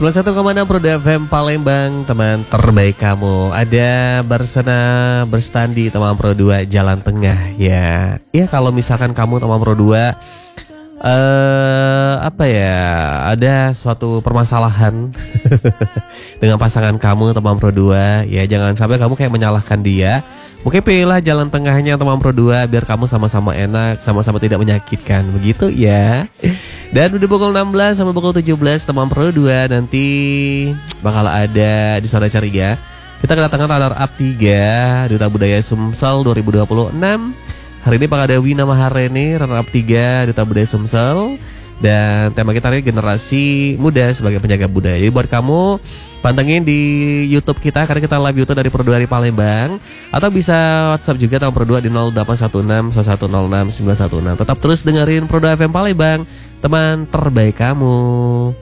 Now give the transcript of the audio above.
91,6 Pro FM Palembang, teman terbaik kamu. Ada Barsana Berstandi teman Pro 2 Jalan Tengah ya. Ya kalau misalkan kamu teman Pro 2 ada suatu permasalahan dengan pasangan kamu teman Pro 2, ya jangan sampai kamu kayak menyalahkan dia. Mungkin pilihlah jalan tengahnya teman Pro 2 biar kamu sama-sama enak, sama-sama tidak menyakitkan, begitu ya. Dan udah pukul 16 sampai pukul 17 teman Pro 2 nanti bakal ada di Sore Ceria. Kita kedatangan runner up 3 Duta Budaya Sumsel 2026. Hari ini bakal ada Wina Maharani, runner up 3 Duta Budaya Sumsel. Dan tema kita ini generasi muda sebagai penjaga budaya. Jadi buat kamu pantengin di YouTube kita karena kita live YouTube dari Pro 2 dari Palembang, atau bisa WhatsApp juga sama Pro 2 di 0816 1106 916. Tetap terus dengerin Pro 2 FM Palembang, teman terbaik kamu.